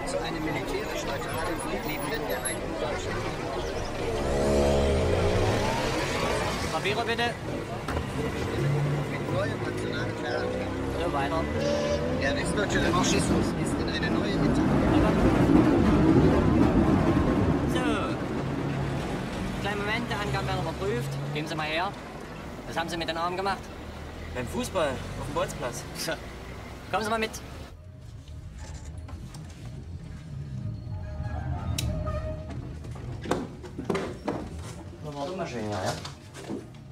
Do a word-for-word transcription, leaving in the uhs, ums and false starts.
zu einem militärisch neutralen, friedliebenden Geheimnis Deutschland. Papiere bitte. Mit neuem nationalen Charakter. So weiter. Der westdeutsche Revanchismus ist in eine neue Mitte. So. Kleinen Moment, der Angaben werden überprüft. Geben Sie mal her. Was haben Sie mit den Armen gemacht? Beim Fußball, auf dem Bolzplatz. So. Kommen Sie mal mit. Eine Wartungsmaschine, ja?